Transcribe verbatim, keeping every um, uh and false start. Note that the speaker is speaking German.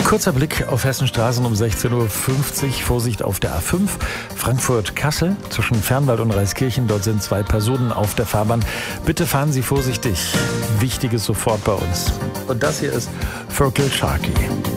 Kurzer Blick auf Hessenstraßen um sechzehn Uhr fünfzig. Vorsicht auf der A fünf. Frankfurt-Kassel zwischen Fernwald und Reiskirchen. Dort sind zwei Personen auf der Fahrbahn. Bitte fahren Sie vorsichtig. Wichtiges sofort bei uns. Und das hier ist Fergal Sharkey.